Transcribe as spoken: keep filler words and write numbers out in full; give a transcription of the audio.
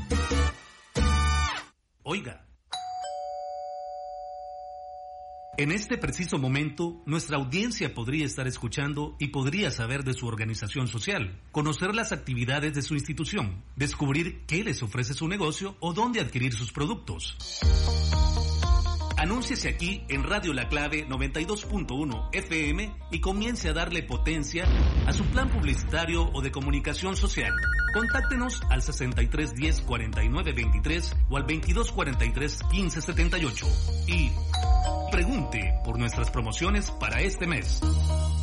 Oiga, en este preciso momento, nuestra audiencia podría estar escuchando y podría saber de su organización social, conocer las actividades de su institución, descubrir qué les ofrece su negocio o dónde adquirir sus productos. Anúnciese aquí en Radio La Clave noventa y dos punto uno F M y comience a darle potencia a su plan publicitario o de comunicación social. Contáctenos al sesenta y tres diez cuarenta y nueve veintitrés o al veintidós cuarenta y tres quince setenta y ocho y pregunte por nuestras promociones para este mes.